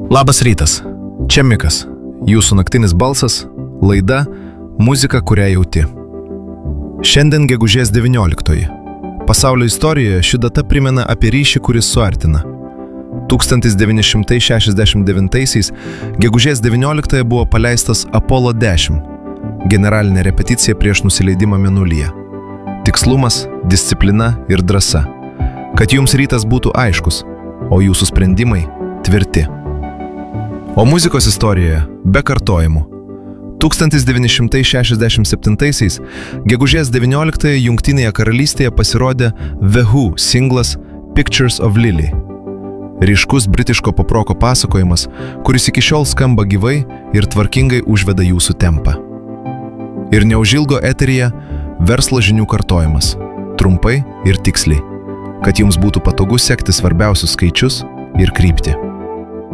Labas rytas, čia Mikas, jūsų naktinis balsas, laida Muzika, kurią jauti. Šiandien gegužės 19. Pasaulio istorijoje ši data primena apie ryšį, kuris suartina. 1969 gegužės 19 buvo paleistas Apollo 10, generalinė repeticija prieš nusileidimą Mėnulyje. Tikslumas, disciplina ir drąsa. Kad jums rytas būtų aiškus, o jūsų sprendimai tvirti. O muzikos istorijoje be kartojimų. 1967 gegužės 19 Jungtinėje karalystėje pasirodė The Who singlas Pictures of Lily. Ryškus britiško poproko pasakojimas, kuris iki šiol skamba gyvai ir tvarkingai užveda jūsų tempą. Ir neužilgo eteryje verslo žinių kartojimas, trumpai ir tiksliai, kad jums būtų patogu sekti svarbiausius skaičius ir kryptį.